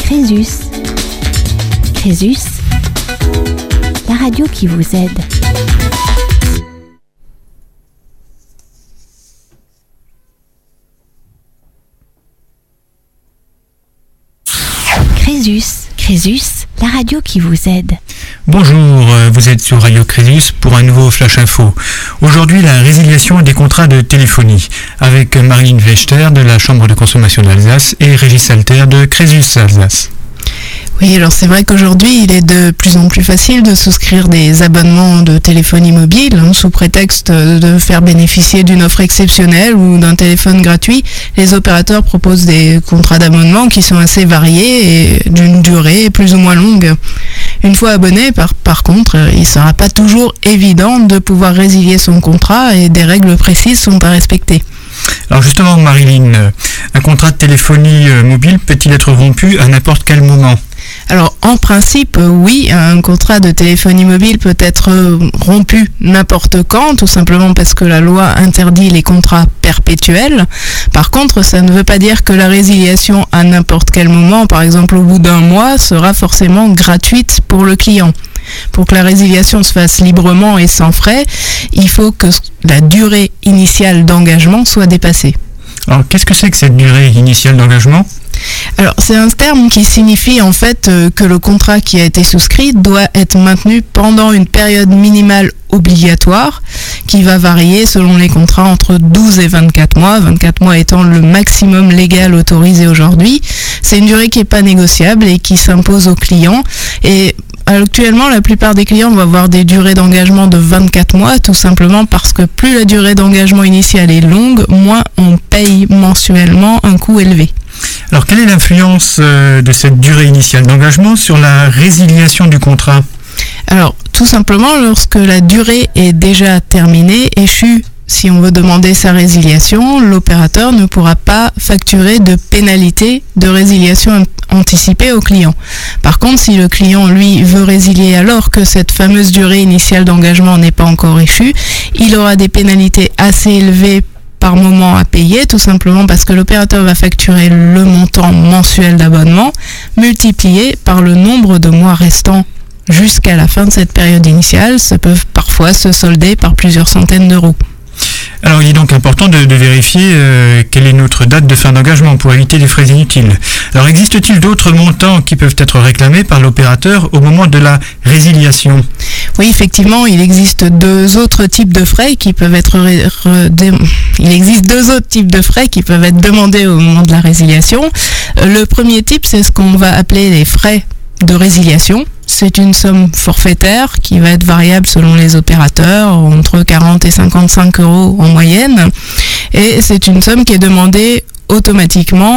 Crésus. Crésus, la radio qui vous aide. Crésus, la radio qui vous aide. Bonjour, vous êtes sur Radio Crésus pour un nouveau Flash Info. Aujourd'hui, la résiliation des contrats de téléphonie avec Marine Wechter de la Chambre de consommation d'Alsace et Régis Salter de Crésus Alsace. Oui, alors c'est vrai qu'aujourd'hui, il est de plus en plus facile de souscrire des abonnements de téléphonie mobile, sous prétexte de faire bénéficier d'une offre exceptionnelle ou d'un téléphone gratuit. Les opérateurs proposent des contrats d'abonnement qui sont assez variés et d'une durée plus ou moins longue. Une fois abonné, par contre, il ne sera pas toujours évident de pouvoir résilier son contrat et des règles précises sont à respecter. Alors justement, Marilyn, un contrat de téléphonie mobile peut-il être rompu à n'importe quel moment ? Alors en principe, oui, un contrat de téléphonie mobile peut être rompu n'importe quand, tout simplement parce que la loi interdit les contrats perpétuels. Par contre, ça ne veut pas dire que la résiliation à n'importe quel moment, par exemple au bout d'un mois, sera forcément gratuite pour le client. Pour que la résiliation se fasse librement et sans frais, il faut que la durée initiale d'engagement soit dépassée. Alors qu'est-ce que c'est que cette durée initiale d'engagement ? Alors, c'est un terme qui signifie en fait que le contrat qui a été souscrit doit être maintenu pendant une période minimale obligatoire qui va varier selon les contrats entre 12 et 24 mois, 24 mois étant le maximum légal autorisé aujourd'hui. C'est une durée qui n'est pas négociable et qui s'impose aux clients. Et actuellement, la plupart des clients vont avoir des durées d'engagement de 24 mois, tout simplement parce que plus la durée d'engagement initiale est longue, moins on paye mensuellement un coût élevé. Alors, quelle est l'influence de cette durée initiale d'engagement sur la résiliation du contrat ? Alors, tout simplement, lorsque la durée est déjà terminée, échue, si on veut demander sa résiliation, l'opérateur ne pourra pas facturer de pénalité de résiliation anticipée au client. Par contre, si le client, lui, veut résilier alors que cette fameuse durée initiale d'engagement n'est pas encore échue, il aura des pénalités assez élevées par moment à payer, tout simplement parce que l'opérateur va facturer le montant mensuel d'abonnement multiplié par le nombre de mois restants jusqu'à la fin de cette période initiale. Ça peut parfois se solder par plusieurs centaines d'euros. Alors il est donc important de vérifier quelle est notre date de fin d'engagement pour éviter des frais inutiles. Alors existe-t-il d'autres montants qui peuvent être réclamés par l'opérateur au moment de la résiliation ? Oui, effectivement, il existe deux autres types de frais qui peuvent être demandés au moment de la résiliation. Le premier type, c'est ce qu'on va appeler les frais de résiliation. C'est une somme forfaitaire qui va être variable selon les opérateurs, entre 40 et 55 euros en moyenne. Et c'est une somme qui est demandée automatiquement